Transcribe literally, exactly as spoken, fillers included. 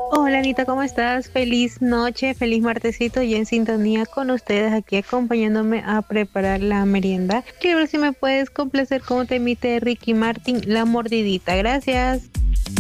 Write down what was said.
Hola Anita, ¿cómo estás? Feliz noche, feliz martesito y en sintonía con ustedes aquí acompañándome a preparar la merienda. Quiero ver si me puedes complacer como te emite Ricky Martin, La Mordidita. Gracias.